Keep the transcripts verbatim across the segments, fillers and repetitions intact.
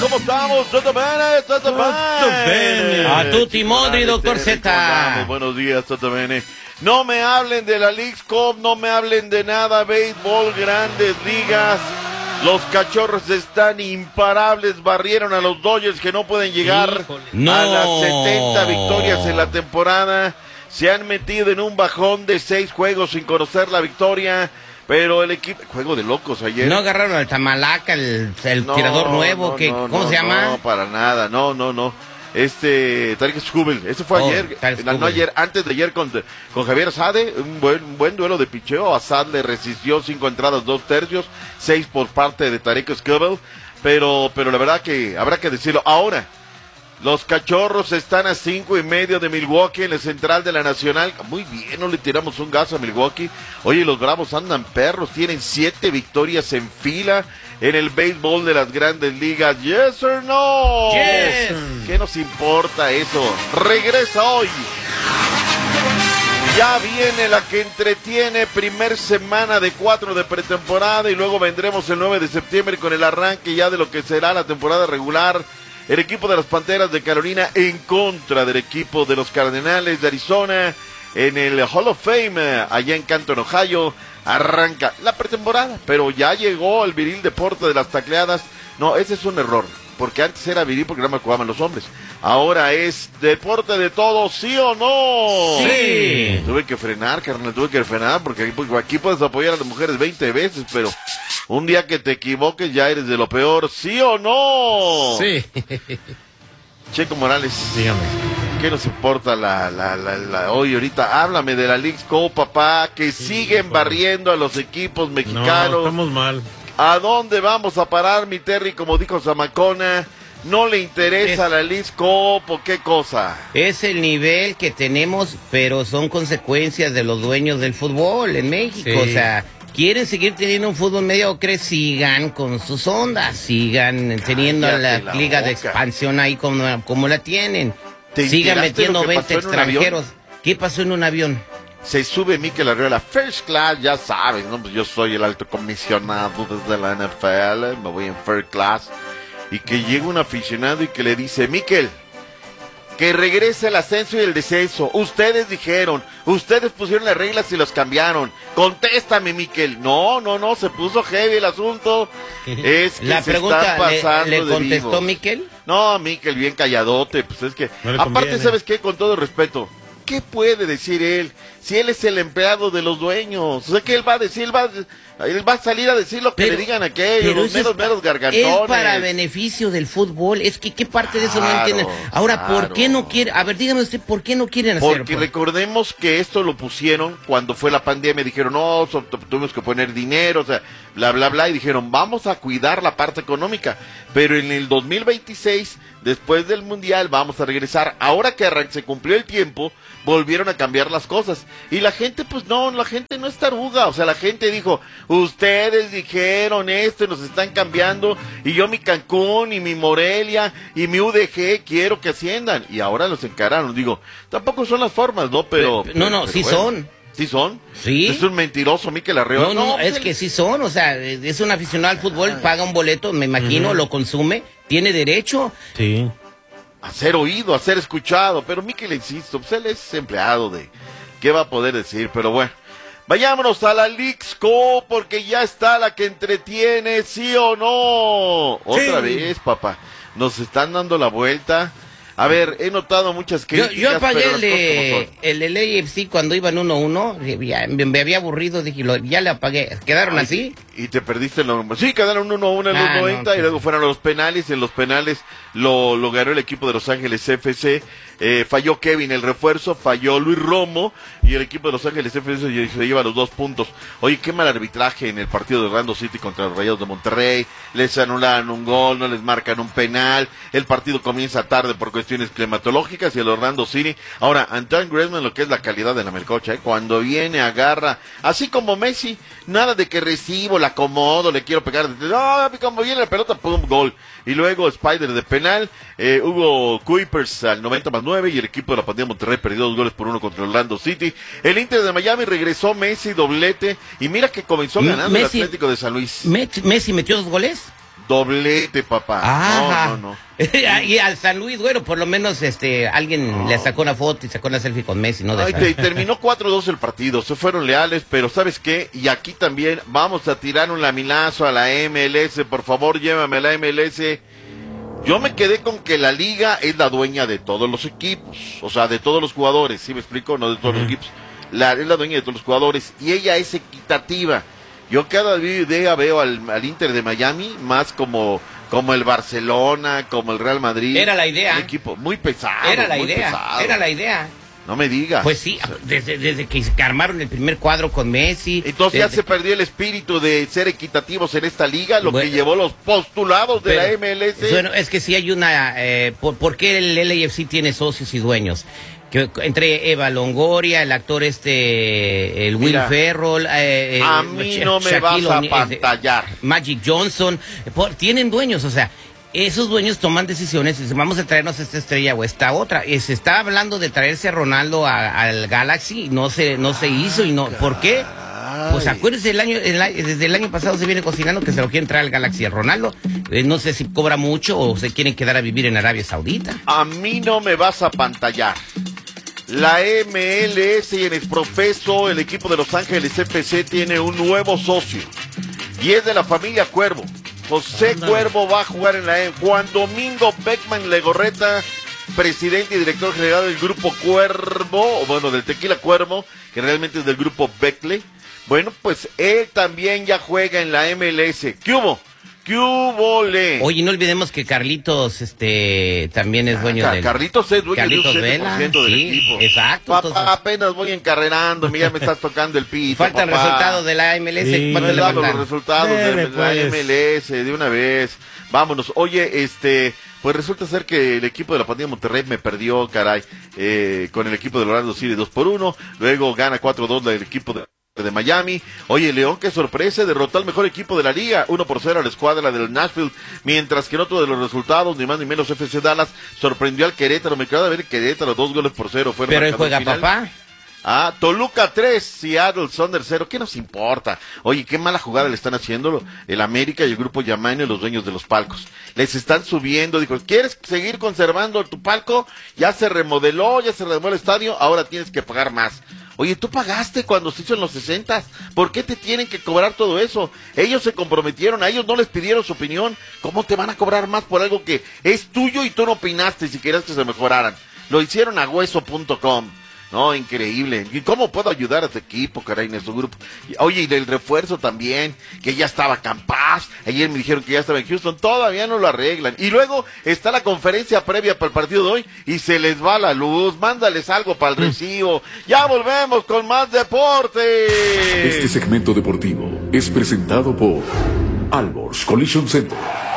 ¿Cómo estamos? ¿Todo bene? ¿Todo bene? A tutti modri, doctor Z. Buenos días, todo bene. No me hablen de la Leagues Cup, no me hablen de nada, béisbol, grandes ligas. Los Cachorros están imparables, barrieron a los Dodgers que no pueden llegar no. a las setenta victorias en la temporada. Se han metido en un bajón de seis juegos sin conocer la victoria. Pero el equipo, juego de locos ayer. No agarraron al Tamalaca, el, el no, tirador nuevo, no, que no, ¿cómo no, se llama? No, para nada, no, no, no. Este, Tarik Skubal, eso fue oh, ayer, no, no ayer, antes de ayer con, con Javier Assade, un buen, un buen duelo de picheo. Assade le resistió cinco entradas, dos tercios, seis por parte de Tarik Skubal, pero, pero la verdad que habrá que decirlo. Ahora, los Cachorros están a cinco y medio de Milwaukee en el central de la Nacional. Muy bien, no le tiramos un gas a Milwaukee. Oye, los Bravos andan perros, tienen siete victorias en fila en el béisbol de las grandes ligas. ¿Yes or no? Yes. ¿Qué nos importa eso? Regresa hoy. Ya viene la que entretiene, primer semana de cuatro de pretemporada y luego vendremos el nueve de septiembre con el arranque ya de lo que será la temporada regular. El equipo de las Panteras de Carolina en contra del equipo de los Cardenales de Arizona en el Hall of Fame allá en Canton, Ohio. Arranca la pretemporada, pero ya llegó el viril deporte de las tacleadas. No, ese es un error, porque antes era viril porque no me jugaban los hombres. Ahora es deporte de todos, ¿sí o no? Sí. Tuve que frenar, carnal, tuve que frenar, porque aquí, aquí puedes apoyar a las mujeres veinte veces, pero un día que te equivoques ya eres de lo peor, ¿sí o no? Sí. Checo Morales. Dígame. ¿Qué nos importa la, la, la, la hoy ahorita? Háblame de la Leagues Cup, papá, que sí, siguen hijo. barriendo a los equipos mexicanos. No, estamos mal. ¿A dónde vamos a parar, mi Terry? Como dijo Zamacona, ¿no le interesa es, la Leagues Cup o qué cosa? Es el nivel que tenemos, pero son consecuencias de los dueños del fútbol en México, sí. O sea... Quieren seguir teniendo un fútbol mediocre, sigan con sus ondas, sigan teniendo la, la liga boca. de expansión ahí como, como la tienen. Sigan metiendo veinte extranjeros. ¿Qué pasó en un avión? Se sube Mikel Arriola, first class, ya sabes, ¿no? Pues yo soy el alto comisionado desde la N F L, me voy en first class. Y que llega un aficionado y que le dice, Mikel, que regrese el ascenso y el descenso. Ustedes dijeron, ustedes pusieron las reglas y los cambiaron. Contéstame, Mikel. No, no, no, se puso heavy el asunto. Es que la se pregunta, están pasando ¿le, le de contestó vivos. Mikel? No, Mikel, bien calladote. Pues es que, no aparte, conviene. ¿sabes qué? Con todo respeto, ¿qué puede decir él? Si él es el empleado de los dueños. O sea, que él va a decir, él va, él va a salir a decir lo que pero, le digan a aquellos, los meros, pa, meros gargantones. Es para beneficio del fútbol. Es que, ¿qué parte de eso claro, no entienden? Ahora, claro. ¿por qué no quieren? A ver, dígame usted, ¿por qué no quieren hacerlo? Porque recordemos que esto lo pusieron cuando fue la pandemia. Dijeron, no, so, tuvimos que poner dinero, o sea, bla, bla, bla. Y dijeron, vamos a cuidar la parte económica. Pero en el dos mil veintiséis, después del Mundial, vamos a regresar. Ahora que se cumplió el tiempo, volvieron a cambiar las cosas. Y la gente, pues no, la gente no es taruga. O sea, la gente dijo, ustedes dijeron esto y nos están cambiando. Y yo mi Cancún y mi Morelia y mi U D G quiero que asciendan. Y ahora los encararon. Digo, tampoco son las formas, ¿no? Pero... pero no, no, pero sí bueno. son. ¿Sí son? Sí. Es un mentiroso, Mikel Arriola. No, no, no, es el... que sí son, o sea, es un aficionado al fútbol, Ay. paga un boleto, me imagino, uh-huh. lo consume, tiene derecho. Sí. A ser oído, a ser escuchado, pero Mikel, insisto, pues él es empleado de... ¿Qué va a poder decir? Pero bueno, vayámonos a la Leagues Cup, porque ya está la que entretiene, ¿sí o no? Otra sí. vez, papá, nos están dando la vuelta... A ver, he notado muchas críticas. Yo, yo apagué pero el, de, el del A F C cuando iban uno uno, ya, me, me había aburrido, dije, lo, ya le apagué. ¿Quedaron Ay, así? Y te perdiste lo Sí, quedaron uno uno en ah, los noventa, no, y luego fueron los penales. En los penales lo, lo ganó el equipo de Los Ángeles F C. Eh, falló Kevin el refuerzo, falló Luis Romo, y el equipo de Los Ángeles F C se lleva los dos puntos. Oye, qué mal arbitraje en el partido de Orlando City contra los Rayados de Monterrey. Les anularon un gol, no les marcan un penal. El partido comienza tarde por cuestiones climatológicas y el Orlando City. Ahora, Antoine Griezmann, lo que es la calidad de la melcocha, ¿eh? Cuando viene, agarra, así como Messi, nada de que recibo, la acomodo, le quiero pegar. No, como viene la pelota, pum, gol. Y luego Spider de penal, eh, Hugo Kuipers al noventa más nueve, y el equipo de la Pandilla Monterrey perdió dos goles por uno contra Orlando City. El Inter de Miami regresó, Messi, doblete, y mira que comenzó ganando Messi, el Atlético de San Luis. ¿Messi metió dos goles? Doblete, papá. Ajá. No, no, no. Y al San Luis, bueno, por lo menos este alguien no. le sacó una foto y sacó una selfie con Messi, ¿no? De Ay, te, terminó cuatro dos el partido, se fueron leales, pero ¿sabes qué? Y aquí también vamos a tirar un laminazo a la M L S, por favor, llévame a la M L S. Yo me quedé con que la liga es la dueña de todos los equipos, o sea, de todos los jugadores, ¿sí me explico? No de todos uh-huh. los equipos. La, es la dueña de todos los jugadores y ella es equitativa. Yo cada día veo al, al Inter de Miami más como, como el Barcelona, como el Real Madrid. Era la idea. Un equipo muy pesado. Era la muy idea. pesado. Era la idea. No me digas. Pues sí, desde, desde que armaron el primer cuadro con Messi. Entonces desde... ya se perdió el espíritu de ser equitativos en esta liga, lo bueno, que llevó los postulados de pero, la M L S. Bueno, es que sí hay una... Eh, por, ¿Por qué el L A F C tiene socios y dueños? Que entre Eva Longoria, el actor este, el Will Ferrell, eh, a mí no me Shaquille vas a pantallar. Magic Johnson, por, tienen dueños, o sea, esos dueños toman decisiones y dicen, vamos a traernos esta estrella o esta otra. Y se está hablando de traerse a Ronaldo a, al Galaxy, no se, no se hizo y no, ¿por qué? Pues acuérdense, el año, el, desde el año pasado se viene cocinando que se lo quieren traer al Galaxy a Ronaldo. Eh, no sé si cobra mucho o se quieren quedar a vivir en Arabia Saudita. A mí no me vas a pantallar. La M L S y en el profeso, el equipo de Los Ángeles F C tiene un nuevo socio. Y es de la familia Cuervo. José Andale. Cuervo va a jugar en la E. Juan Domingo Beckman Legorreta, presidente y director general del grupo Cuervo, o bueno, del Tequila Cuervo, que realmente es del grupo Beckley. Bueno, pues él también ya juega en la M L S. ¿Qué hubo? ¿Qué hubo, le? Oye, no olvidemos que Carlitos este también es dueño ah, del... Carlitos es dueño Carlitos de un setenta por ciento Vela, del sí, equipo. Exacto. Papá, entonces... apenas voy encarrerando, mira, me estás tocando el pito, Falta papá. el resultado de la M L S. Sí, ¿Cuánto no le dado faltan? los resultados Debe, de la pues. M L S de una vez. Vámonos. Oye, este... Pues resulta ser que el equipo de la Pandilla Monterrey me perdió, caray, eh, con el equipo de Orlando City dos por uno. Luego gana cuatro dos el equipo de... de Miami. Oye, León, qué sorpresa, derrotó al mejor equipo de la liga, uno por cero a la escuadra del Nashville, mientras que en otro de los resultados, ni más ni menos, F C Dallas sorprendió al Querétaro, me quedaba de ver Querétaro, dos goles por cero. Fue Pero él juega final. Papá. Ah, Toluca tres, Seattle Thunder cero, ¿qué nos importa? Oye, qué mala jugada le están haciendo el América y el grupo Yamaino, los dueños de los palcos. Les están subiendo, dijo, ¿quieres seguir conservando tu palco? Ya se remodeló, ya se remodeló el estadio, ahora tienes que pagar más. Oye, tú pagaste cuando se hizo en los sesentas, ¿por qué te tienen que cobrar todo eso? Ellos se comprometieron, a ellos no les pidieron su opinión, ¿cómo te van a cobrar más por algo que es tuyo y tú no opinaste si querías que se mejoraran? Lo hicieron a hueso punto com. No, increíble. ¿Y cómo puedo ayudar a este equipo, caray, en su grupo? Oye, y del refuerzo también, que ya estaba Campaz. Ayer me dijeron que ya estaba en Houston. Todavía no lo arreglan. Y luego está la conferencia previa para el partido de hoy y se les va la luz. Mándales algo para el recibo. Ya volvemos con más deporte. Este segmento deportivo es presentado por Alborz Collision Center.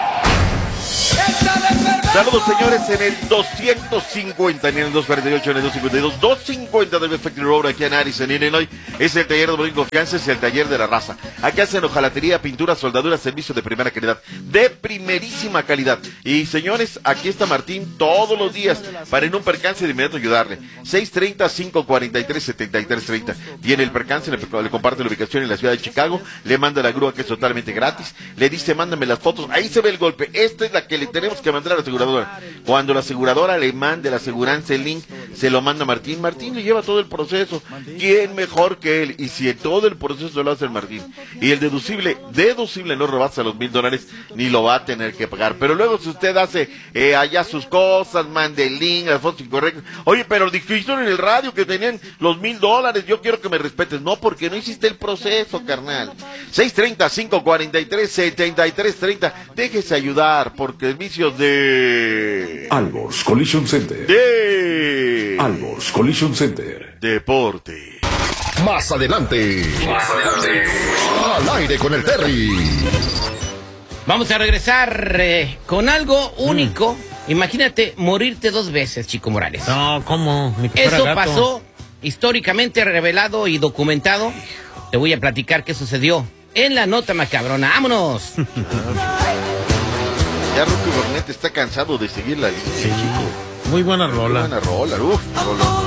Saludos, señores, en el doscientos cincuenta, en el doscientos cuarenta y ocho, en el doscientos cincuenta y dos, doscientos cincuenta del Factory Road aquí en Addison, Illinois. Es el taller de Borín Confianza, es el taller de la raza. Aquí hacen hojalatería, pintura, soldadura, servicio de primera calidad, de primerísima calidad. Y señores, aquí está Martín todos los días para en un percance de inmediato ayudarle. seis treinta, cinco cuarenta y tres, setenta y tres treinta. Tiene el percance, le, le comparte la ubicación en la ciudad de Chicago, le manda la grúa que es totalmente gratis, le dice mándame las fotos, ahí se ve el golpe. Esta es la que le tenemos que mandar a la aseguradora. Cuando la aseguradora le mande la aseguranza, el link, se lo manda a Martín. Martín le lleva todo el proceso. ¿Quién mejor que él? Y si todo el proceso lo hace el Martín. Y el deducible, deducible no rebasa los mil dólares, ni lo va a tener que pagar. Pero luego si usted hace eh, allá sus cosas, mande el link, las fotos incorrectas. Oye, pero dijeron en el radio que tenían los mil dólares, yo quiero que me respetes. No, porque no hiciste el proceso, carnal. seis treinta, cinco cuarenta y tres, setenta y tres treinta. Déjese ayudar por servicios de... Alborz Collision Center. De... Alborz Collision Center. Deporte. Más adelante. Más adelante. Al aire con el Terry. Vamos a regresar eh, con algo único. Mm. Imagínate morirte dos veces, Chico Morales. No, ¿cómo? Eso gato. Pasó históricamente revelado y documentado. Te voy a platicar qué sucedió en la nota macabrona. ¡Vámonos! Ya Rocky Burnett está cansado de seguir la línea, sí. chico. Muy buena rola. Muy buena rola, uff, rola.